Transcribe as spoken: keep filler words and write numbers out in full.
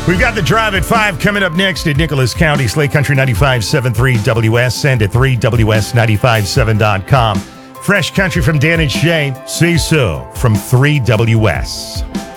We've got the drive at five coming up next at Nicholas County, Slate Country ninety-five point seven three W S and at three W S nine five seven dot com. Fresh Country from Dan and Shay. Say so from three W S.